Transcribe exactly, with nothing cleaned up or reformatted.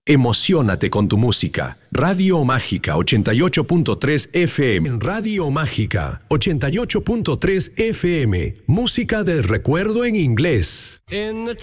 Emociónate con tu música. Radio Mágica ochenta y ocho punto tres F M. Radio Mágica ochenta y ocho punto tres F M. Música del recuerdo en inglés. In the